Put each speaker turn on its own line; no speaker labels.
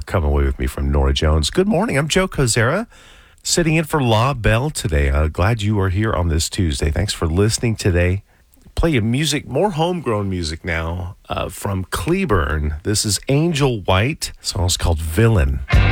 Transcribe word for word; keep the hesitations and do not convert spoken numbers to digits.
Come Away With Me from Norah Jones. Good morning. I'm Joe Kozera, sitting in for La Belle today. Uh, glad you are here on this Tuesday. Thanks for listening today. Play you music, more homegrown music now uh, from Cleburne. This is Angel White. The song's called Villain.